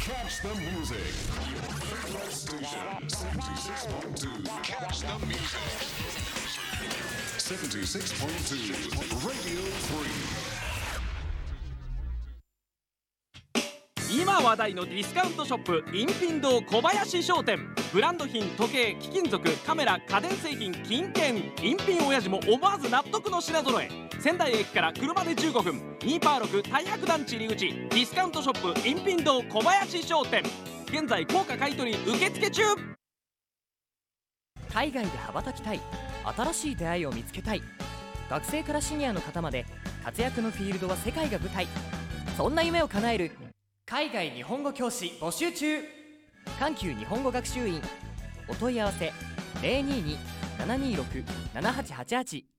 Catch the music. Your favorite station. 76.2. Catch the music. 76.2. Radio 3. 今話題のディスカウントショップインピン堂小林商店。ブランド品、時計、貴金属、カメラ、家電製品、金券。インピン親父も思わず納得の品揃え。仙台駅から車で15分、2パー6太白団地入り口。ディスカウントショップインピン堂小林商店。現在高価買取受付中。 海外で羽ばたきたい、新しい出会いを見つけたい。学生からシニアの方まで活躍のフィールドは世界が舞台。そんな夢を叶える海外日本語教師募集中。環球日本語学習院。お問い合わせ 022-726-7888